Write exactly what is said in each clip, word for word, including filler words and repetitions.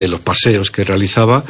en los paseos que realizaba.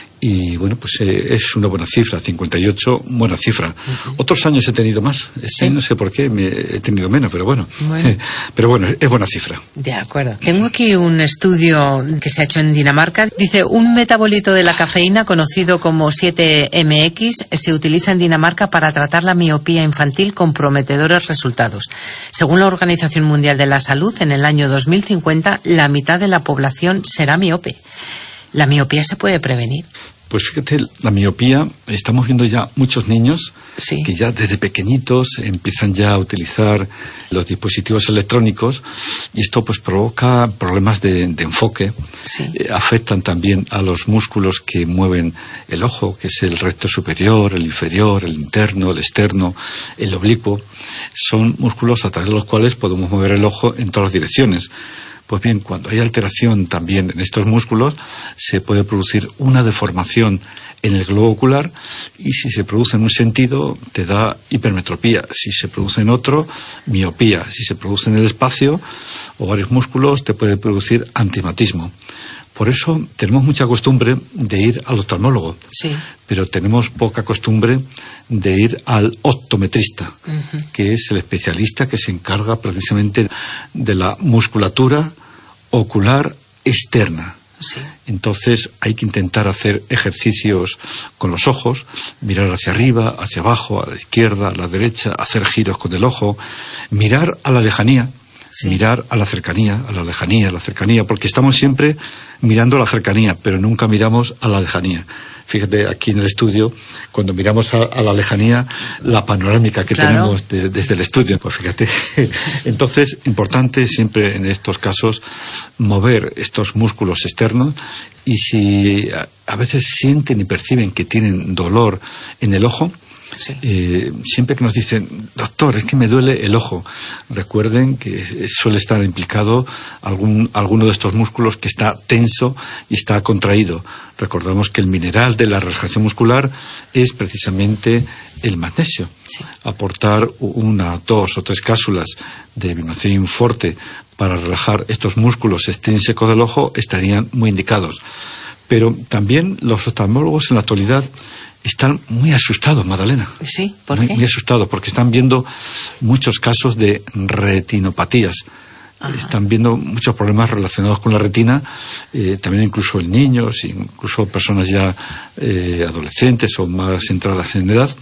Y bueno, pues eh, es una buena cifra, cincuenta y ocho, buena cifra. Uh-huh. Otros años he tenido más, este ¿Sí? no sé por qué, me he tenido menos, pero bueno. bueno. Eh, pero bueno, es buena cifra. De acuerdo. Tengo aquí un estudio que se ha hecho en Dinamarca. Dice, un metabolito de la cafeína conocido como siete eme equis se utiliza en Dinamarca para tratar la miopía infantil con prometedores resultados. Según la Organización Mundial de la Salud, en el año dos mil cincuenta, la mitad de la población será miope. ¿La miopía se puede prevenir? Pues fíjate, la miopía, estamos viendo ya muchos niños sí. que ya desde pequeñitos empiezan ya a utilizar los dispositivos electrónicos y esto pues provoca problemas de, de enfoque, sí. eh, afectan también a los músculos que mueven el ojo, que es el recto superior, el inferior, el interno, el externo, el oblicuo. Son músculos a través de los cuales podemos mover el ojo en todas las direcciones. Pues bien, cuando hay alteración también en estos músculos, se puede producir una deformación en el globo ocular y si se produce en un sentido, te da hipermetropía. Si se produce en otro, miopía. Si se produce en el espacio o varios músculos, te puede producir astigmatismo. Por eso tenemos mucha costumbre de ir al oftalmólogo, sí. pero tenemos poca costumbre de ir al optometrista, uh-huh. que es el especialista que se encarga precisamente de la musculatura ocular externa. Sí. Entonces hay que intentar hacer ejercicios con los ojos, mirar hacia arriba, hacia abajo, a la izquierda, a la derecha, hacer giros con el ojo, mirar a la lejanía. Sí. Mirar a la cercanía, a la lejanía, a la cercanía, porque estamos siempre mirando a la cercanía, pero nunca miramos a la lejanía. Fíjate, aquí en el estudio, cuando miramos a, a la lejanía, la panorámica que claro. tenemos de, desde el estudio, pues fíjate. Entonces, importante siempre en estos casos mover estos músculos externos y si a, a veces sienten y perciben que tienen dolor en el ojo, Sí. Eh, siempre que nos dicen, doctor, es que me duele el ojo, recuerden que suele estar implicado algún, alguno de estos músculos que está tenso y está contraído. Recordamos que el mineral de la relajación muscular es precisamente el magnesio. Sí. Aportar una, dos o tres cápsulas de Vimacin Forte para relajar estos músculos extrínsecos del ojo estarían muy indicados. Pero también los oftalmólogos en la actualidad están muy asustados, Magdalena. Sí, ¿por muy, qué? Muy asustados, porque están viendo muchos casos de retinopatías. Ajá. Están viendo muchos problemas relacionados con la retina, eh, también incluso en niños, incluso personas ya eh, adolescentes o más entradas en edad.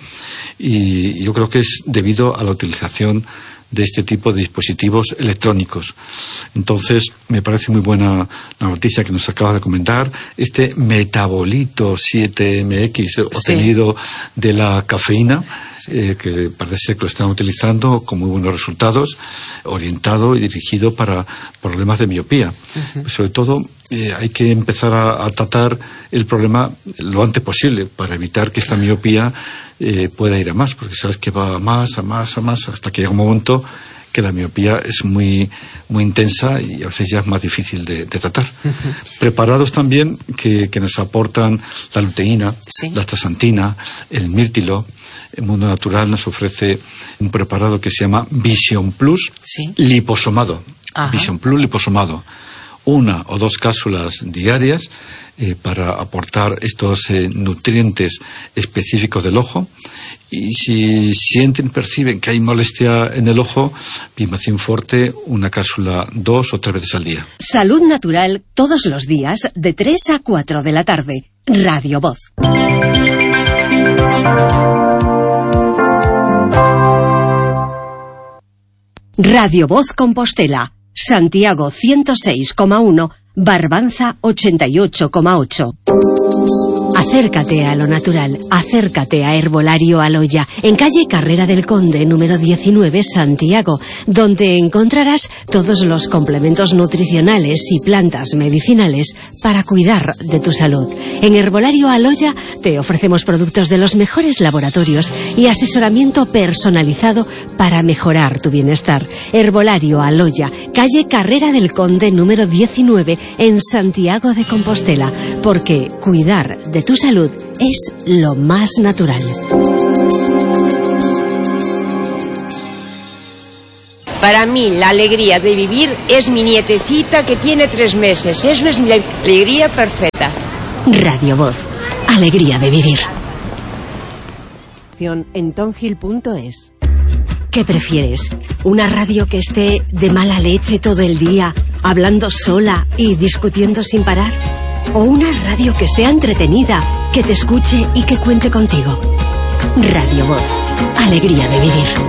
Y yo creo que es debido a la utilización de este tipo de dispositivos electrónicos. Entonces, me parece muy buena la noticia que nos acaba de comentar. Este metabolito siete eme equis obtenido sí. de la cafeína, sí. eh, que parece que lo están utilizando con muy buenos resultados, orientado y dirigido para problemas de miopía. Uh-huh. Sobre todo, eh, hay que empezar a, a tratar el problema lo antes posible para evitar que esta miopía eh, pueda ir a más, porque sabes que va a más, a más, a más, hasta que llega un momento que la miopía es muy, muy intensa y a veces ya es más difícil de, de tratar. Uh-huh. Preparados también que, que nos aportan la luteína, ¿sí? la astaxantina, el mirtilo. El Mundo Natural nos ofrece un preparado que se llama Vision Plus, ¿sí? liposomado. Ajá. Vision Plus liposomado. Una o dos cápsulas diarias eh, para aportar estos eh, nutrientes específicos del ojo. Y si sienten, perciben que hay molestia en el ojo, Vimacin Forte, una cápsula dos o tres veces al día. Salud Natural, todos los días, de tres a cuatro de la tarde. Radio Voz. Radio Voz Compostela. Santiago ciento seis coma uno, Barbanza ochenta y ocho coma ocho. Acércate a lo natural, acércate a Herbolario Aloya, en calle Carrera del Conde, número diecinueve, Santiago, donde encontrarás todos los complementos nutricionales y plantas medicinales para cuidar de tu salud. En Herbolario Aloya te ofrecemos productos de los mejores laboratorios y asesoramiento personalizado para mejorar tu bienestar. Herbolario Aloya, calle Carrera del Conde, número diecinueve, en Santiago de Compostela, porque cuidar de tu salud es lo más natural. Para mí la alegría de vivir es mi nietecita que tiene tres meses. Eso es la alegría perfecta. Radio Voz. Alegría de vivir. En tonhill punto es. ¿Qué prefieres? ¿Una radio que esté de mala leche todo el día, hablando sola y discutiendo sin parar? ¿O una radio que sea entretenida, que te escuche y que cuente contigo? Radio Voz. Alegría de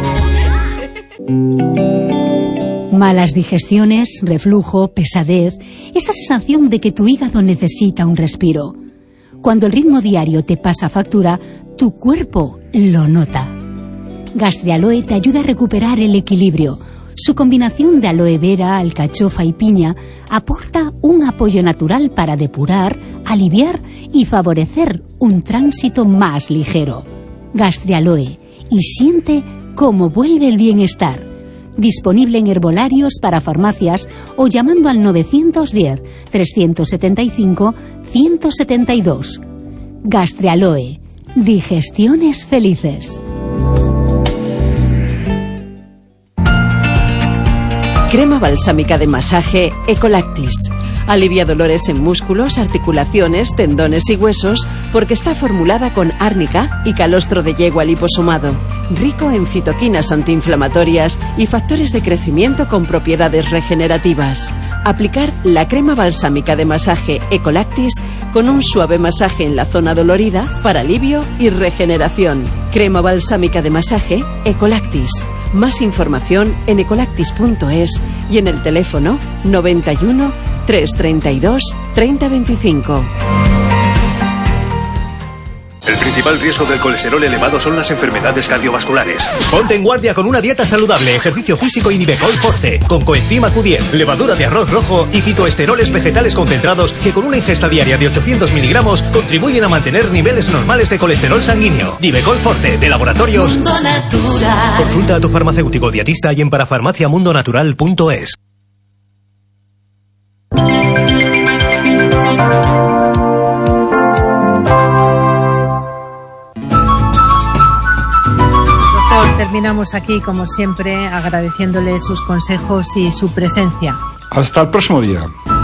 vivir. Malas digestiones, reflujo, pesadez, esa sensación de que tu hígado necesita un respiro. Cuando el ritmo diario te pasa factura, tu cuerpo lo nota. Gastrialoe te ayuda a recuperar el equilibrio. Su combinación de aloe vera, alcachofa y piña aporta un apoyo natural para depurar, aliviar y favorecer un tránsito más ligero. Gastrialoe, y siente cómo vuelve el bienestar. Disponible en herbolarios para farmacias o llamando al nueve uno cero, tres siete cinco, uno siete dos. Gastrialoe. Digestiones felices. Crema balsámica de masaje Ecolactis. Alivia dolores en músculos, articulaciones, tendones y huesos porque está formulada con árnica y calostro de yegua liposomado. Rico en citoquinas antiinflamatorias y factores de crecimiento con propiedades regenerativas. Aplicar la crema balsámica de masaje Ecolactis con un suave masaje en la zona dolorida para alivio y regeneración. Crema balsámica de masaje Ecolactis. Más información en ecolactis punto es y en el teléfono noventa y uno, trescientos treinta y dos, treinta veinticinco. El principal riesgo del colesterol elevado son las enfermedades cardiovasculares. Ponte en guardia con una dieta saludable, ejercicio físico y Nivecol Forte, con coenzima Q diez, levadura de arroz rojo y fitoesteroles vegetales concentrados que con una ingesta diaria de ochocientos miligramos contribuyen a mantener niveles normales de colesterol sanguíneo. Nivecol Forte, de Laboratorios Mundo Natural. Consulta a tu farmacéutico dietista y en parafarmacia mundo natural punto es. Terminamos aquí, como siempre, agradeciéndole sus consejos y su presencia. Hasta el próximo día.